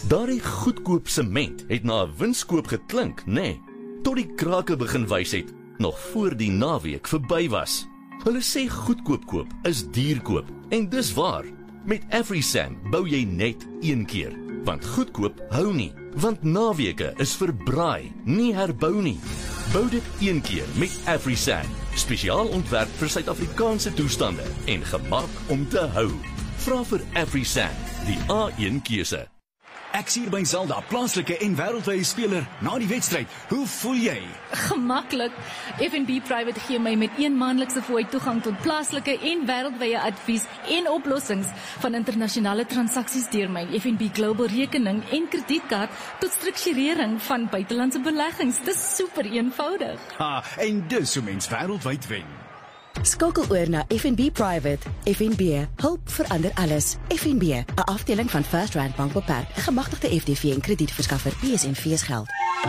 Daardie goedkoop sement het na 'n winskoop geklink, nê? Tot die krake begin wys het, nog voor die naweek verby was. Hulle sê goedkoop koop is duur koop, en dis waar. Met AfriSam bou jy net een keer, want goedkoop hou nie, want naweke is vir braai, nie herbou nie. Bou dit een keer met AfriSam, spesiaal ontwerp vir Suid-Afrikaanse toestande en gemaak om te hou. Vra vir AfriSam, die A1 keuse. Ek sien by Zelda, plaaslike en wêreldwye speler na die wedstryd. Hoe voel jy? Gemaklik. FNB Private gee my met een maandelikse fooi toegang tot plaaslike en wêreldwye advies en oplossings van internasionale transaksies deur my FNB Global rekening en kredietkaart tot strukturering van buitelandse beleggings. Dis super eenvoudig. En dis hoe mens wêreldwyd wen. Skakel oor na FNB Private. FNB, hulp verander alles. FNB, 'n afdeling van First Rand Bank Beperk, 'n gemagtigde FDV en kredietverskaffer. PSNV geld.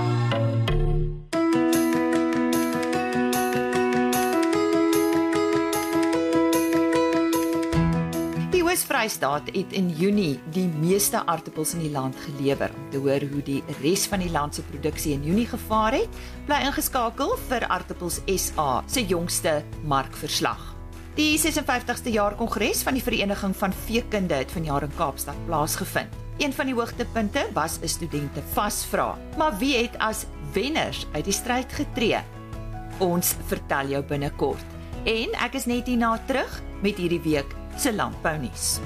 Die Oos-Vrystaat het in Junie die meeste aartappels in die land gelewer. Om te hoor hoe die res van die land se produksie in Junie gevaar het, bly ingeskakel vir Aartappels SA se jongste markverslag. Die 56ste jaar kongres van die Vereniging van Veekunde het vanjaar in Kaapstad plaasgevind. Een van die hoogtepunte was 'n studente vasvra. Maar wie het as wenners uit die stryd getree? Ons vertel jou binnekort. En ek is net hierna terug met hierdie week se landbounuus.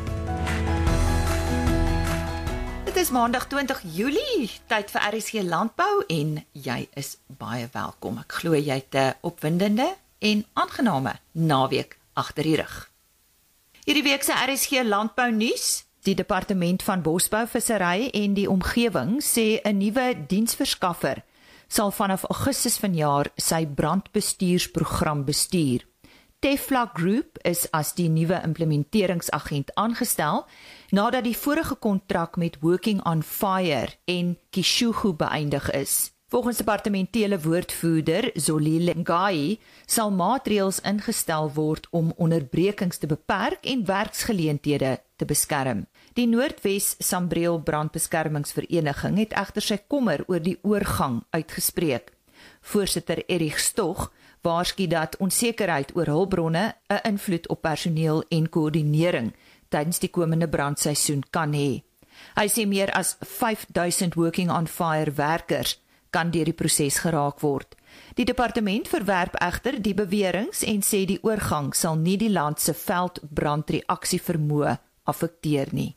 Dit is Maandag 20 Julie, tyd vir RSG Landbou en jy is baie welkom. Ek glo jy het 'n opwindende en aangename naweek agter die rug. Hierdie week se RSG Landbounuus, die Departement van Bosbou, Vissery en die Omgewing sê 'n nuwe diensverskaffer sal vanaf Augustus vanjaar sy brandbestuursprogram bestuur. Tefla Group is as die nuwe implementeringsagent aangestel nadat die vorige kontrak met Working on Fire en Kishugu beëindig is. Volgens departementele woordvoerder Zolile Ngai sal maatreëls ingestel word om onderbrekings te beperk en werksgeleenthede te beskerm. Die Noordwes Sambreel Brandbeskermingsvereniging het egter sy kommer oor die oorgang uitgespreek. Voorsitter Erich Stoch waarsku dat onsekerheid oor hulpbronne 'n invloed op personeel en koördinering tydens die komende brandseisoen kan hê. Hy sê meer as 5000 Working on Fire werkers kan deur die proses geraak word. Die departement verwerp egter die beweringe en sê die oorgang sal nie die land se veldbrandreaksievermoë affekteer nie.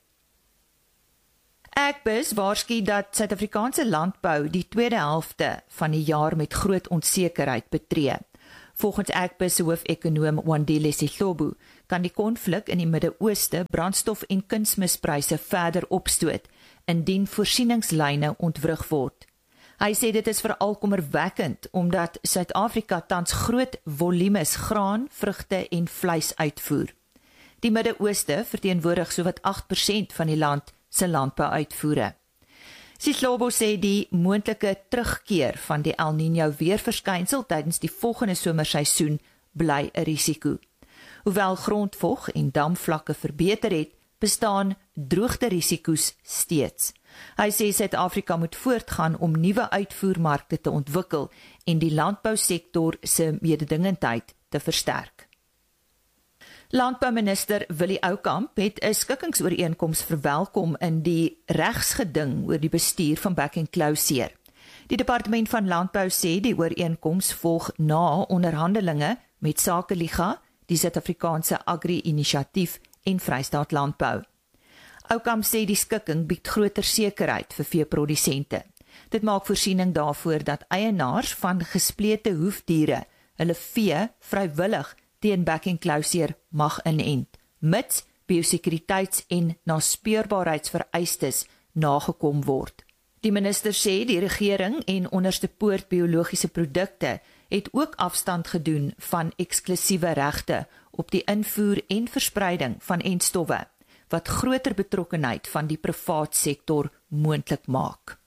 Agbus waarsku dat Suid-Afrikaanse landbou die tweede helfte van die jaar met groot onsekerheid betree. Volgens Agbus se hoofekonoom Wandile Sihlobo kan die konflik in die Midde-Ooste brandstof- en kunsmispryse verder opstoot indien voorsieningslyne ontwrig word. Hy sê dit is veral kommerwekkend omdat Suid-Afrika tans groot volumes graan, vrugte en vleis uitvoer. Die Midde-Ooste verteenwoordig sowat 8% van die land se landbouuitvoere. Sihlobo sê die moontlike terugkeer van die El Niño weerverskynsel tydens die volgende somerseisoen bly 'n risiko. Hoewel grondvog en damvlakke verbeter het, bestaan droogte-risiko's steeds. Hy sê Suid-Afrika moet voortgaan om nuwe uitvoermarkte te ontwikkel en die landbousektor se mededingendheid te versterk. Landbouminister Willie Oukamp het 'n skikkingsooreenkoms verwelkom in die regsgeding oor die bestuur van Back and Close. Die departement van landbou sê die ooreenkoms volg na onderhandelinge met Sakeliga, die Suid-Afrikaanse Agri-inisiatief en Vrystaat Landbou. Oukamp sê die skikking bied groter sekerheid vir veeprodusente. Dit maak voorsiening daarvoor dat eienaars van gesplete hoefdiere hulle vee vrywillig teen Back and Close mag inent, mits biosekuriteits- en naspeurbaarheidsvereistes nagekom word. Die minister sê die regering en onderste poort biologiese produkte het ook afstand gedoen van eksklusiewe regte op die invoer en verspreiding van entstowwe, wat groter betrokkenheid van die privaat sektor moontlik maak.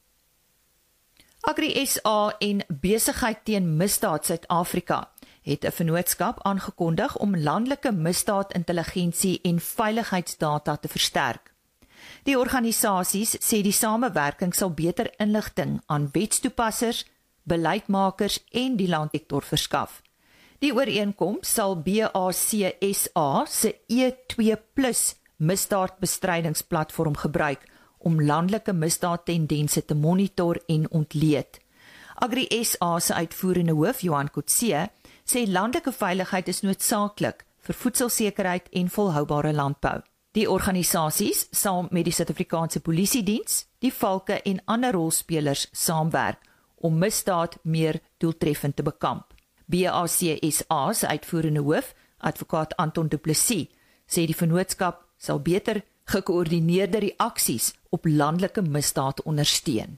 Agri SA en Besigheid teen Misdaad Suid-Afrika het 'n vennootskap aangekondig om landelike misdaadintelligensie en veiligheidsdata te versterk. Die organisasies sê die samewerking sal beter inligting aan wetstoepassers, beleidsmakers en die landsektor verskaf. Die ooreenkoms sal BACSA se E2+ misdaadbestrydingsplatform gebruik om landelike misdaadtendense te monitor en ontleed. Agri SA se uitvoerende hoof, Johan Kotse, sê landelike veiligheid is noodsaaklik vir voedselsekerheid en volhoubare landbou. Die organisasies, saam met die Suid-Afrikaanse Polisiediens, die valke en ander rolspelers saamwerk om misdaad meer doeltreffend te bekamp. BACSA se uitvoerende hoof, advokaat Anton Du Plessis, sê die vennootskap sal beter gekoördineerde reaksies op landelike misdaad ondersteun.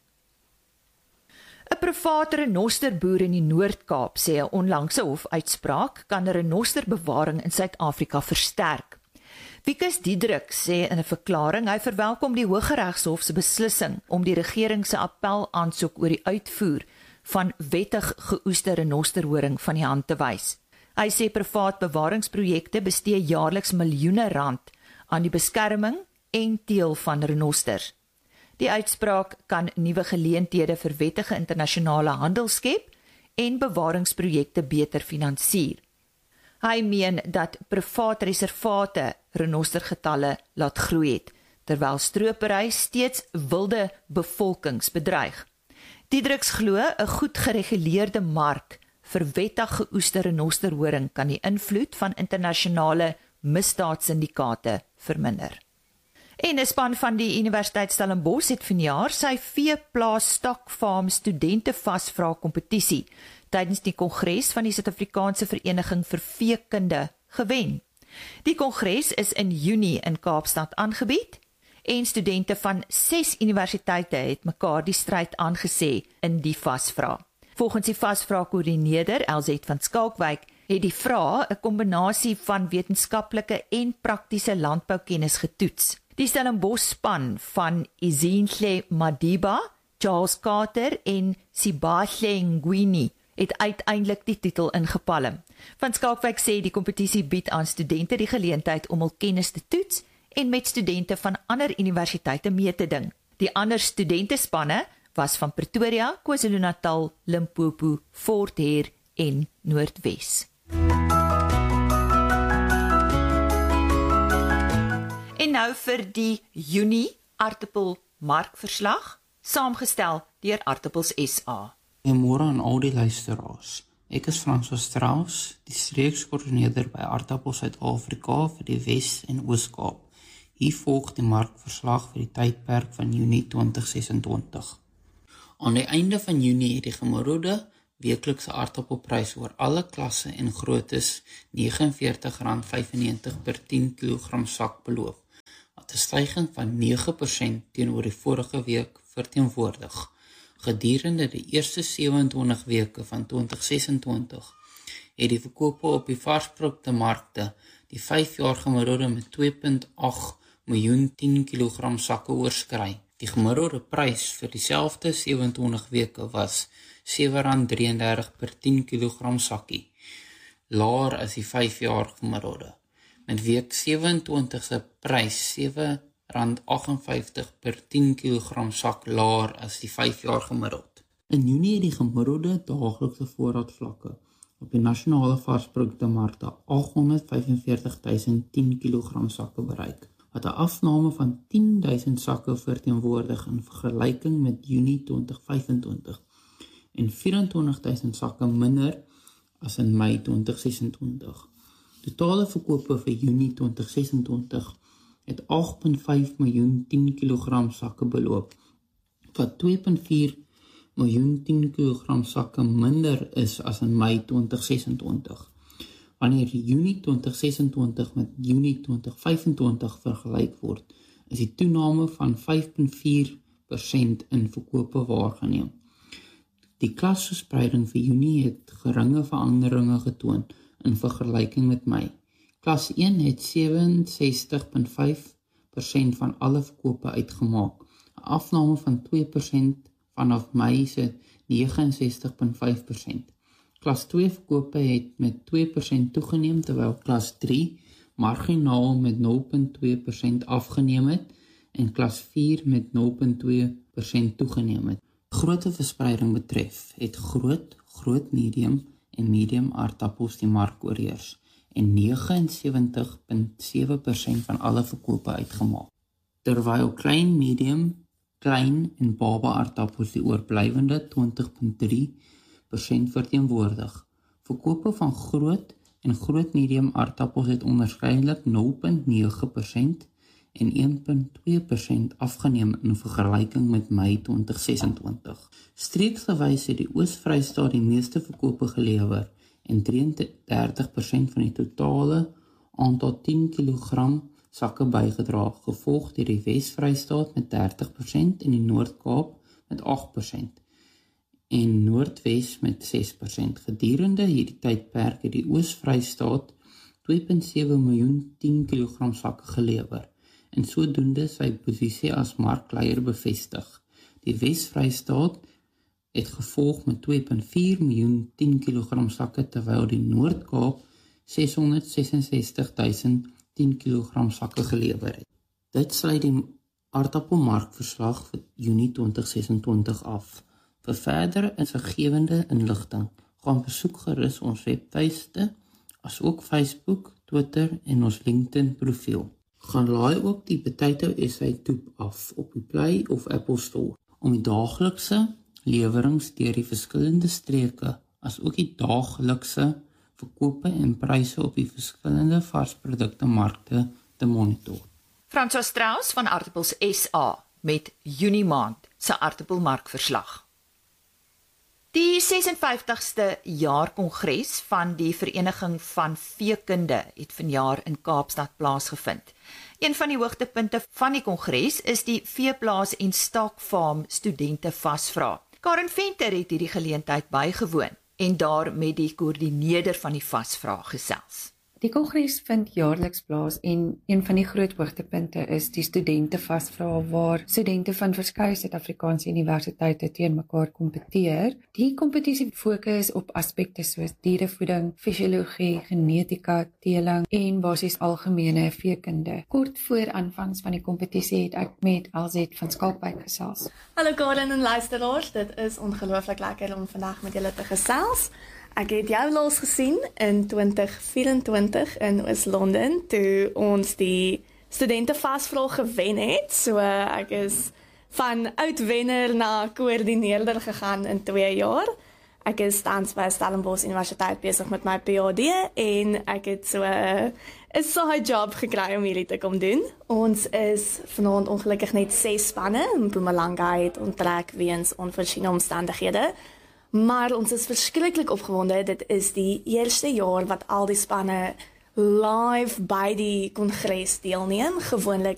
'n Private renosterboer in die Noord-Kaap sê 'n onlangse hofuitspraak kan renosterbewaring in Suid-Afrika versterk. Wikus Diedrich sê in 'n verklaring hy verwelkom die Hooggeregshof se beslissing om die regering se appel aansoek oor die uitvoer van wettig geoeste renosterhoring van die hand te wys. Hy sê privaat bewaringsprojekte bestee jaarliks miljoene rand aan die beskerming en teel van renosters. Die uitspraak kan nuwe geleenthede vir wettige internasionale handel skep en bewaringsprojekte beter finansier. Hy meen dat privaat reservate renostergetalle laat groei het, terwyl stropery steeds wilde bevolkings bedreig. Diedrichs glo 'n goed gereguleerde mark vir wettig geoeste renosterhoring kan die invloed van internasionale misdaadsyndikaate verminder. En 'n span van die Universiteit Stellenbosch het vanjaar sy veeplaas stokfarm studente vasvra kompetisie tydens die kongres van die Suid-Afrikaanse Vereniging vir Veekunde gewen. Die kongres is in Junie in Kaapstad aangebied en studente van 6 universiteite het mekaar die stryd aangesê in die vasvra. Volgens die vasvra-koördineerder LZ van Skalkwyk het die vrae 'n kombinasie van wetenskaplike en praktiese landboukennis getoets. Die Stellenbosch span van Izinhle Madiba, Charles Carter en Sibahle Ngwini het uiteindelik die titel ingepalm. Van Skalkwyk sê die kompetisie bied aan studente die geleentheid om hul kennis te toets en met studente van ander universiteite mee te ding. Die ander studentespanne was van Pretoria, KwaZulu-Natal, Limpopo, Fort Hare en Noordwes. En nou vir die Junie aartappelmarkverslag, saamgestel deur Aartappels SA. Goeiemôre aan al die luisteraars. Ek is Francois Strauss, die streekskoördineerder by Aartappels Suid-Afrika vir die Wes- en Oos-Kaap. Hier volg die markverslag vir die tydperk van Junie 2026. Aan die einde van Junie het die gemiddelde weeklikse aartappelprys oor alle klasse en groottes R49.95 per 10 kg sak beloop, wat 'n styging van 9% teenoor die vorige week verteenwoordig. Gedurende die eerste 27 weke van 2026 het die verkope op die varsproduktemarkte die 5 jaar gemiddelde met 2.8 miljoen 10 kg sakke oorskry. Die gemiddelde prys vir dieselfde 27 weke was R7.33 per 10 kg sakkie, laer as die 5 jaar gemiddelde. Met week 27 se prys R7.58 per 10 kg sak laer as die 5 jaar gemiddeld. In Junie het die gemiddelde daaglikse voorraadvlakke op die nasionale varsproduktemarkte 845.010 kg sakke bereik, wat 'n afname van 10.000 sakke verteenwoordig in vergelyking met Junie 2025 en 24.000 sakke minder as in Mei 2026. Totale verkope vir Junie 2026 het 8.5 miljoen 10 kg sakke beloop, wat 2.4 miljoen 10 kg sakke minder is as in Mei 2026. Wanneer Junie 2026 met Junie 2025 vergelyk word, is die toename van 5.4% in verkope waargeneem. Die klasverspreiding vir Junie het geringe veranderinge getoon in vergelyking met Mei. Klas 1 het 67.5% van alle verkope uitgemaak, 'n afname van 2% vanaf Mei se 69.5%. Klas 2 verkope het met 2% toegeneem, terwyl klas 3 marginaal met 0.2% afgeneem het en klas 4 met 0,2% toegeneem het. Grootte verspreiding betref, het groot, medium en medium aardappels die mark oorheers en 79,7% van alle verkope uitgemaak. Terwyl klein, medium, klein en baba aardappels die oorblywende 20,3% verteenwoordig. Verkope van groot en groot medium aardappels het onderskeidelik 0,9% en 1,2% afgeneem in vergelyking met Mei 2026. Streeksgewys het die Oos-Vrystaat die meeste verkope gelewer en 33% van die totale aantal 10 kg sakke bygedra, gevolg deur die Wes-Vrystaat met 30% en die Noord-Kaap met 8% en Noordwes met 6%. Gedurende hierdie tydperk het die Oos-Vrystaat 2,7 miljoen 10 kg sakke gelewer en sodoende sy posisie as markleier bevestig. Die Wes-Vrystaat het gevolg met 2,4 miljoen 10 kg sakke terwyl die Noord-Kaap 666.000 10 kg sakke gelewer het. Dit sluit die aardappelmarkverslag vir Junie 2026 af. Vir verdere insiggewende inligting, gaan besoek gerus ons webtuiste, as ook Facebook, Twitter en ons LinkedIn profiel. Gaan laai ook die Potato SA toep af op die Play of Apple Store, om die daaglikse lewerings deur die verskillende streke, as ook die daaglikse verkope en pryse op die verskillende varsprodukte markte te monitor. François Strauss van Aardappels SA met Junie maand se aardappelmarkverslag. Die 56ste jaarkongres van die Vereniging van Veekunde het vanjaar in Kaapstad plaasgevind. Een van die hoogtepunte van die kongres is die veeplaas en stakfarm studente vasvra. Karen Venter het hierdie geleentheid bygewoon en daar met die koördineerder van die vasvra gesels. Die kongres vind jaarliks plaas en een van die groot hoogtepunte is die studente vasvra waar studente van verskeie Suid-Afrikaanse universiteite teen mekaar kompeteer. Die kompetisie fokus op aspekte soos dierevoeding, fisiologie, genetika, teeling en basies algemene veekunde. Kort voor aanvangs van die kompetisie het ek met Alzet van Skalkwyk gesels. Hallo Karen en luisteraars, dit is ongelooflik lekker om vandag met julle te gesels. Ek het jou laas gesien in 2024 in Oos-London toe ons die studente vasvra gewen het. So ek is van oud-wenner na koördineerder gegaan in 2 jaar. Ek is tans by Stellenbosch Universiteit besig met my PhD en ek het so 'n side job gekry om hierdie te kom doen. Ons is vanaand ongelukkig net 6 spanne. Mpumalanga het onttrek weens onvoorsiene omstandighede. Maar ons is verskriklik opgewonde. Dit is die eerste jaar wat al die spanne live by die kongres deelneem. Gewoonlik